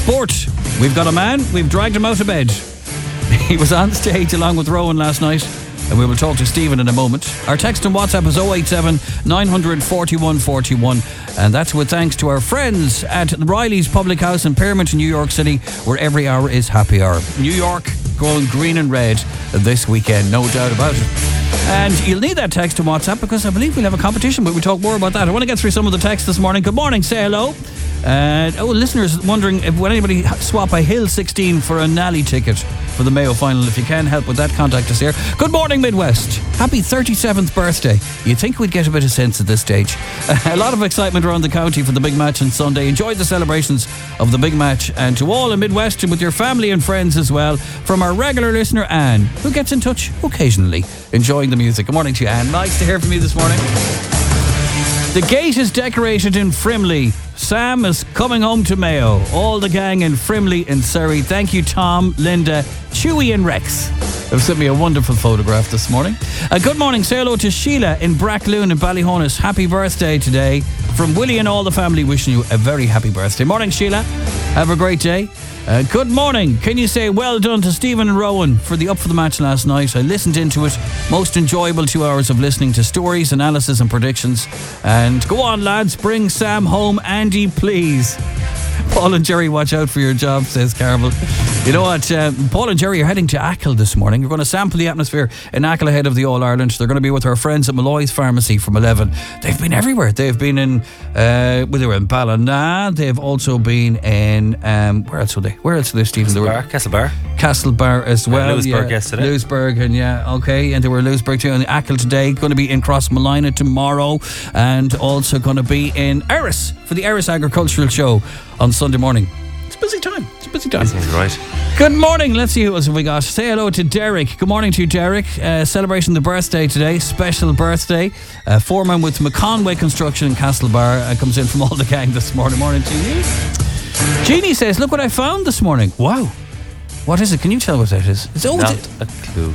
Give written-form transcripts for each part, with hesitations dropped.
Sport. We've got a man, we've dragged him out of bed. He was on stage along with Rowan last night, and we will talk to Stephen in a moment. Our text and WhatsApp is 087 900 4141, and that's with thanks to our friends at Riley's Public House in Pyramid, New York City, where every hour is happy hour. New York going green and red this weekend, no doubt about it. And you'll need that text and WhatsApp because I believe we'll have a competition, but we'll talk more about that. I want to get through some of the texts this morning. Good morning, say hello. Listeners wondering if would anybody swap a Hill 16 for a Nally ticket for the Mayo final. If you can help with that, contact us here. Good morning, Midwest. Happy 37th birthday. You'd think we'd get a bit of sense at this stage. A lot of excitement around the county for the big match on Sunday. Enjoy the celebrations of the big match, and to all in Midwest and with your family and friends as well, from our regular listener Anne, who gets in touch occasionally enjoying the music. Good morning to you, Anne. Nice to hear from you this morning. The gate is decorated in Frimley. Sam is coming home to Mayo. All the gang in Frimley and Surrey. Thank you, Tom, Linda, Chewy and Rex. They've sent me a wonderful photograph this morning. Good morning. Say hello to Sheila in Brackloon in Ballyhonus. Happy birthday today. From Willie and all the family, wishing you a very happy birthday. Morning, Sheila. Have a great day. Good morning. Can you say well done to Stephen and Rowan for the Up for the Match last night? I listened into it. Most enjoyable 2 hours of listening to stories, analysis and predictions. And go on, lads, bring Sam home. Andy, please. Paul and Jerry, watch out for your job, says Carmel. You know what? Paul and Jerry are heading to Achill this morning. We're going to sample the atmosphere in Achill ahead of the All-Ireland. They're going to be with our friends at Malloy's Pharmacy from 11. They've been everywhere. They've been in they were in Ballina. They've also been in where else were they? Where else were they, Stephen? Castlebar as well. Lewisburg yesterday. Lewisburg, and and they were in Lewisburg too. And Achill today, going to be in Crossmolina tomorrow, and also going to be in Erris for the Erris Agricultural Show on Sunday morning. It's a busy time. Right. Good morning. Let's see who else have we got. Say hello to Derek. Good morning to you, Derek. Celebrating the birthday today. Special birthday. Foreman with McConway Construction in Castlebar. Comes in from all the gang this morning. Morning to you. Jeannie says, look what I found this morning. Wow. What is it? Can you tell what that is? It's not a clue.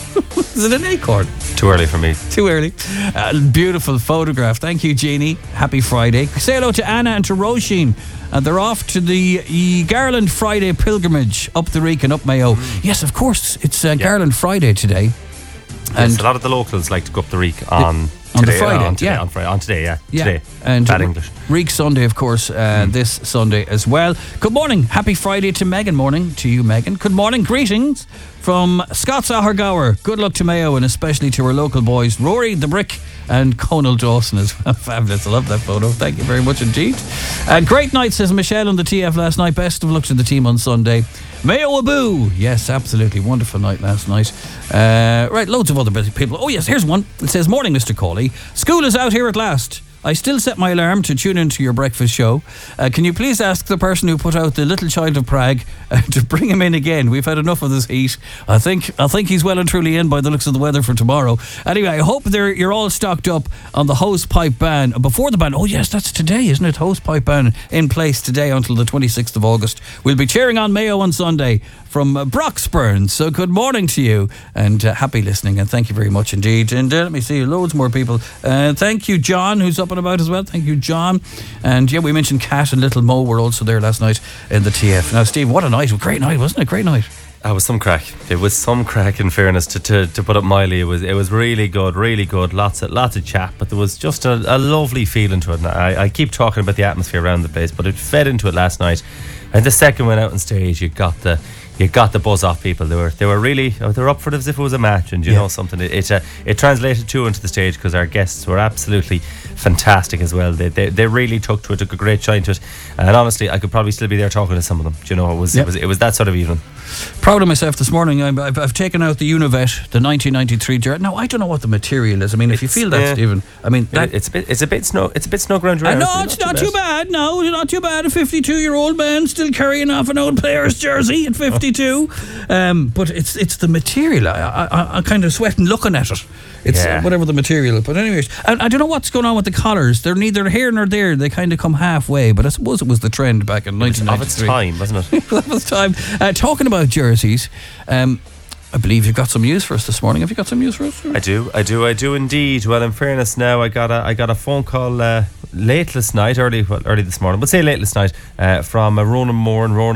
Is it an acorn? Too early for me. Too early. Beautiful photograph. Thank you, Jeannie. Happy Friday. Say hello to Anna and to Roisin. They're off to the Garland Friday pilgrimage up the Reek and up Mayo. Yes, of course. It's Garland Friday today. And yes, a lot of the locals like to go up the Reek on the Friday. On today. Today. And bad English. Reek Sunday, of course, this Sunday as well. Good morning. Happy Friday to Megan. Morning to you, Megan. Good morning. Greetings from Scott's Ahergower. Good luck to Mayo, and especially to our local boys, Rory the Brick and Conal Dawson as well. Fabulous. I love that photo. Thank you very much indeed. Great night, says Michelle on the TF last night. Best of luck to the team on Sunday. Mayo Aboo. Yes, absolutely. Wonderful night last night. Right, loads of other busy people. Oh, yes, here's one. It says, morning, Mr. Cawley. School is out here at last. I still set my alarm to tune into your breakfast show. Can you please ask the person who put out the Little Child of Prague to bring him in again? We've had enough of this heat. I think he's well and truly in by the looks of the weather for tomorrow. Anyway, I hope you're all stocked up on the hosepipe ban. Before the ban, oh yes, that's today, isn't it? Hosepipe ban in place today until the 26th of August. We'll be cheering on Mayo on Sunday from Broxburn. So good morning to you, and happy listening, and thank you very much indeed. And let me see, loads more people. Thank you, John, who's up and about as well. Thank you, John. And we mentioned Kat and Little Mo were also there last night in the TF. Now, Steve, what a night. Great night, wasn't it? Great night. It was some crack. It was some crack, in fairness, to put it mildly. It was really good, really good. Lots of chat, but there was just a lovely feeling to it. And I keep talking about the atmosphere around the place, but it fed into it last night. And the second went out on stage, you got the buzz off people. They were really, they were up for it as if it was a match, and you know something. It translated too into the stage because our guests were absolutely fantastic as well. They really took to it, took a great shine to it, and honestly, I could probably still be there talking to some of them. Do you know, it was that sort of evening. Proud of myself this morning. I've taken out the Univet, the 1993 jersey. Now I don't know what the material is. I mean, if you feel that, Stephen. I mean, it's a bit snug around your house. No, it's not too bad. No, not too bad. A 52-year-old man still carrying off an old player's jersey at 52. But it's the material. I kind of sweating looking at it. It's whatever the material. But anyways, I don't know what's going on with the collars. They're neither here nor there. They kind of come halfway. But I suppose it was the trend back in 1993. Of its time, wasn't it? Of its time. Talking about jerseys, I believe you've got some news for us this morning. Have you got some news for us? I do indeed. Well, in fairness, now I got a phone call late last night, early this morning, but say late last night, from Ronan Moore, and Ronan